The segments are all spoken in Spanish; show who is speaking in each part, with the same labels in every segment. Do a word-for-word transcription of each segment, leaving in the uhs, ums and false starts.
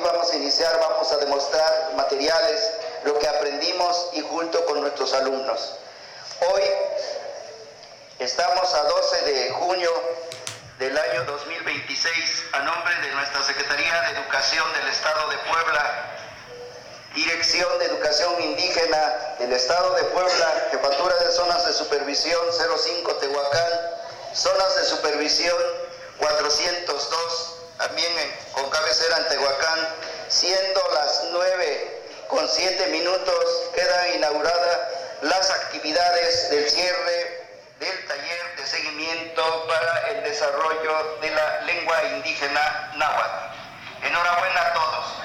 Speaker 1: vamos a iniciar, vamos a demostrar materiales, lo que aprendimos y junto con nuestros alumnos. Hoy estamos a doce de junio del año dos mil veintiséis, a nombre de nuestra Secretaría de Educación del Estado de Puebla, Dirección de Educación Indígena del Estado de Puebla, Jefatura de Zonas de Supervisión cero cinco Tehuacán, Zonas de Supervisión cuatrocientos dos, también con cabecera en Tehuacán, siendo las nueve con siete minutos, quedan inauguradas las actividades del cierre del taller de seguimiento para el desarrollo de la lengua indígena náhuatl. Enhorabuena a todos.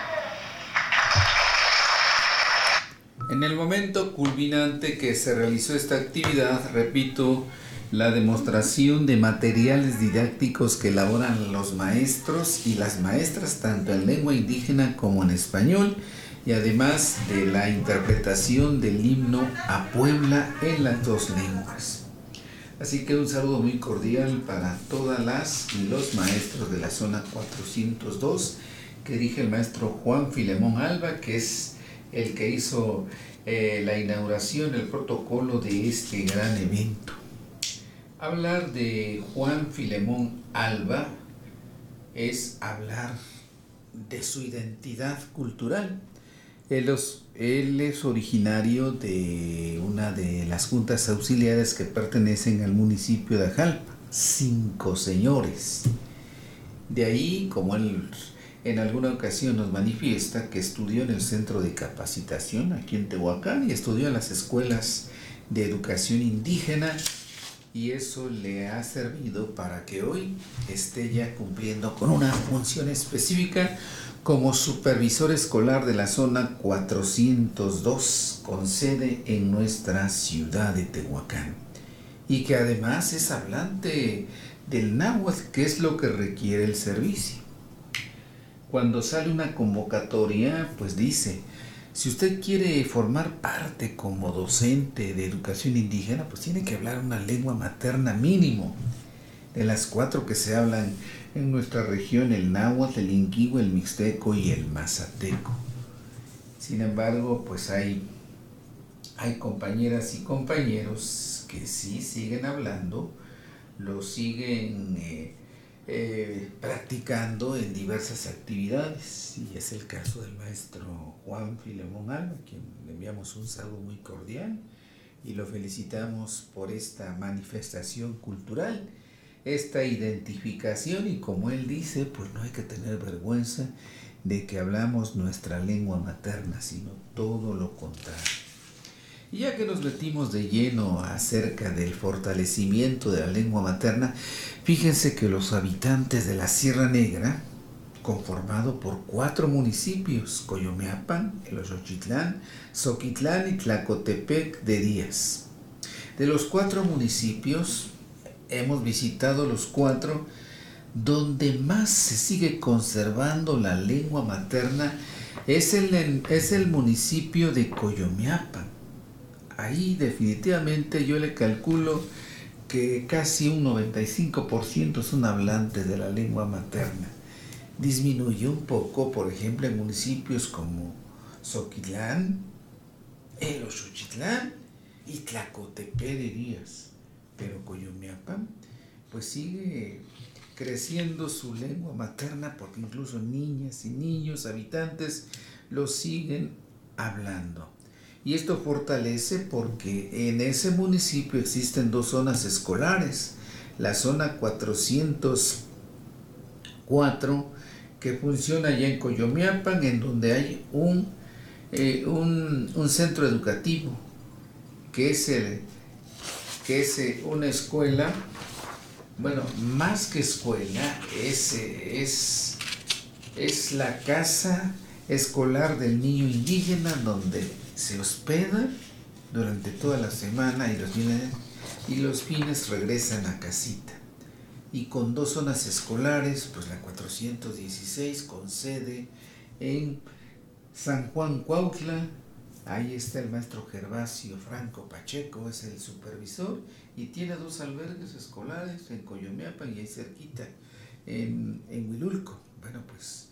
Speaker 2: En el momento culminante que se realizó esta actividad, repito, la demostración de materiales didácticos que elaboran los maestros y las maestras, tanto en lengua indígena como en español, y además de la interpretación del himno a Puebla en las dos lenguas. Así que un saludo muy cordial para todas las y los maestros de la zona cuatrocientos dos, que dirige el maestro Juan Filemón Alba, que es el que hizo eh, la inauguración, el protocolo de este gran evento. Hablar de Juan Filemón Alba es hablar de su identidad cultural. Él es, él es originario de una de las juntas auxiliares que pertenecen al municipio de Ajalpa, Cinco Señores. De ahí, como él en alguna ocasión nos manifiesta, que estudió en el Centro de Capacitación aquí en Tehuacán y estudió en las escuelas de educación indígena, y eso le ha servido para que hoy esté ya cumpliendo con una función específica como supervisor escolar de la zona cuatrocientos dos, con sede en nuestra ciudad de Tehuacán, y que además es hablante del náhuatl, que es lo que requiere el servicio. Cuando sale una convocatoria, pues dice: si usted quiere formar parte como docente de educación indígena, pues tiene que hablar una lengua materna mínimo, de las cuatro que se hablan en nuestra región: el náhuatl, el inquihue, el mixteco y el mazateco. Sin embargo, pues hay, hay compañeras y compañeros que sí siguen hablando, lo siguen eh, eh, practicando en diversas actividades, y es el caso del maestro Juan Filemón Alba, a quien le enviamos un saludo muy cordial y lo felicitamos por esta manifestación cultural, esta identificación, y como él dice, pues no hay que tener vergüenza de que hablamos nuestra lengua materna, sino todo lo contrario. Y ya que nos metimos de lleno acerca del fortalecimiento de la lengua materna, fíjense que los habitantes de la Sierra Negra, conformado por cuatro municipios: Coyomeapan, Eloxochitlán, Zoquitlán y Tlacotepec de Díaz. De los cuatro municipios, hemos visitado los cuatro donde más se sigue conservando la lengua materna es el, es el municipio de Coyomeapan. Ahí definitivamente yo le calculo que casi un noventa y cinco por ciento son hablantes de la lengua materna. Disminuyó un poco, por ejemplo, en municipios como Zoquitlán, Eloxochitlán y Tlacotepec de Díaz. Pero Coyomeapan pues sigue creciendo su lengua materna, porque incluso niñas y niños habitantes lo siguen hablando. Y esto fortalece porque en ese municipio existen dos zonas escolares: la zona cuatrocientos cuatro, que funciona allá en Coyomeapan, en donde hay un, eh, un, un centro educativo, que es, el, que es una escuela, bueno, más que escuela, es, es, es la casa escolar del niño indígena, donde se hospeda durante toda la semana y los fines, y los fines regresan a casita. Y con dos zonas escolares, pues la cuatrocientos dieciséis, con sede en San Juan Cuautla. Ahí está el maestro Gervasio Franco Pacheco, es el supervisor, y tiene dos albergues escolares en Coyomeapan y ahí cerquita, en, en Huilulco. Bueno, pues